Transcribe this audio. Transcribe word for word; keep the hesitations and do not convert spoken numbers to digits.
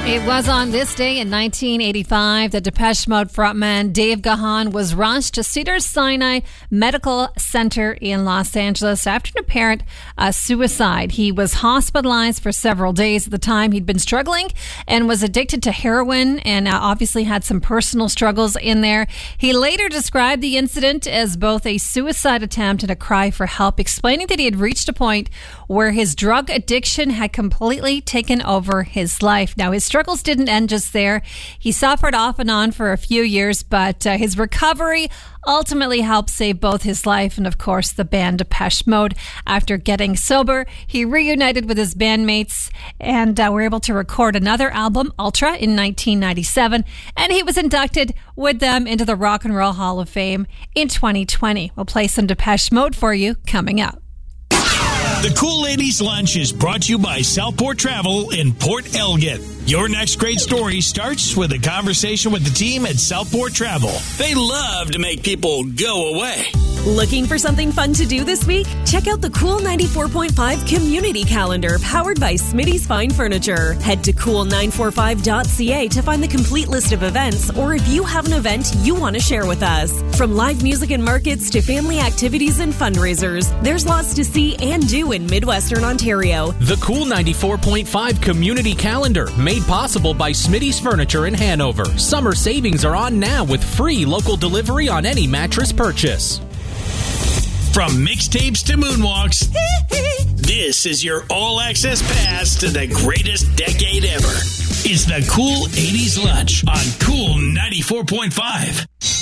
It was on this day in nineteen eighty-five that Depeche Mode frontman Dave Gahan was rushed to Cedars-Sinai Medical Center in Los Angeles after an apparent uh, suicide. He was hospitalized for several days. At the time, he'd been struggling and was addicted to heroin and uh, obviously had some personal struggles in there. He later described the incident as both a suicide attempt and a cry for help, explaining that he had reached a point where his drug addiction had completely taken over his life. Now, his struggles didn't end just there. He suffered off and on for a few years, but uh, his recovery ultimately helped save both his life and, of course, the band Depeche Mode. After getting sober, he reunited with his bandmates and uh, were able to record another album, Ultra, in nineteen ninety-seven, and he was inducted with them into the Rock and Roll Hall of Fame in twenty twenty. We'll play some Depeche Mode for you coming up. The Cool Ladies Lunch is brought to you by Southport Travel in Port Elgin. Your next great story starts with a conversation with the team at Southport Travel. They love to make people go away. Looking for something fun to do this week? Check out the Cool ninety-four point five Community Calendar powered by Smitty's Fine Furniture. Head to cool nine four five dot c a to find the complete list of events, or if you have an event you want to share with us. From live music and markets to family activities and fundraisers, there's lots to see and do in Midwestern Ontario. The Cool ninety-four point five Community Calendar, made possible by Smitty's Furniture in Hanover. Summer savings are on now with free local delivery on any mattress purchase. From mixtapes to moonwalks, this is your all-access pass to the greatest decade ever. It's the Cool eighties Lunch on Cool ninety-four point five.